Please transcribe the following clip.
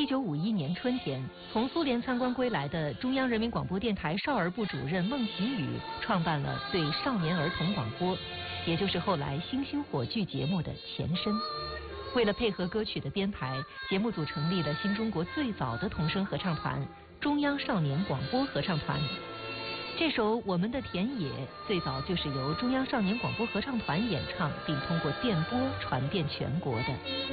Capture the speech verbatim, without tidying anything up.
九五一年春天，从苏联参观归来的中央人民广播电台少儿部主任孟喜宇创办了对少年儿童广播，也就是后来星星火炬节目的前身。为了配合歌曲的编排，节目组成立了新中国最早的童声合唱团——中央少年广播合唱团。这首《我们的田野》最早就是由中央少年广播合唱团演唱，并通过电波传遍全国的。